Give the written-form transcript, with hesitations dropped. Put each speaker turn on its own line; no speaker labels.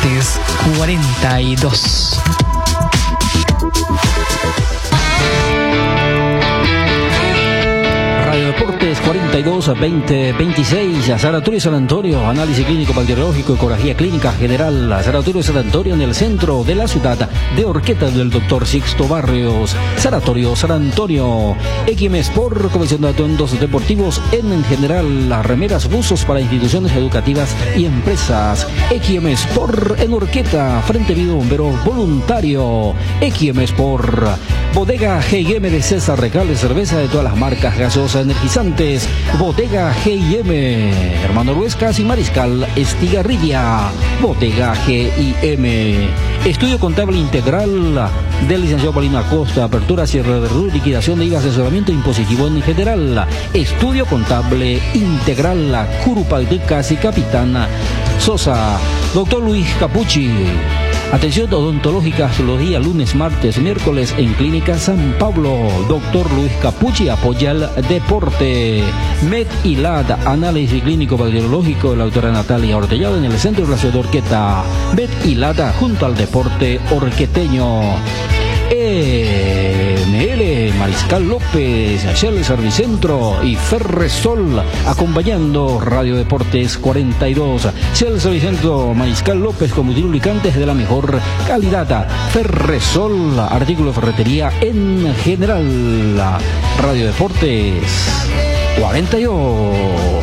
Deportes 42.
Deportes 42 2026, Sanatorio San Antonio, análisis clínico bacteriológico, ecografía clínica general, Sanatorio San Antonio en el centro de la ciudad de Orqueta del Dr. Sixto Barrios, Sanatorio San Antonio, XM Sport, colección de atuendos deportivos en general, las remeras, buzos para instituciones educativas y empresas, XM Sport en Orqueta, Frente Vivo Bombero Voluntario, XM Sport, Bodega G&M de César Recales, cerveza de todas las marcas, gaseosas, energizantes, Bodega G&M, Hermano Ruescas y Mariscal Estigarribia, Bodega G&M, Estudio Contable Integral del licenciado Paulino Acosta, apertura, cierre de RU, liquidación de IVA, asesoramiento impositivo en general, Estudio Contable Integral, Curupalticas y Capitán Sosa, Doctor Luis Capucci. Atención odontológica, zoología, lunes, martes, miércoles en Clínica San Pablo. Doctor Luis Capucci apoya el deporte. Med y LAD, análisis clínico bacteriológico de la doctora Natalia Ortellado en el centro de la ciudad de Orqueta. Med y LAD junto al deporte orqueteño. ML, Mariscal López, Shell Servicentro y Ferresol acompañando Radio Deportes 42. Shell Servicentro, Mariscal López, combustible lubricantes de la mejor calidad. Ferresol, artículo de ferretería en general. Radio Deportes 42.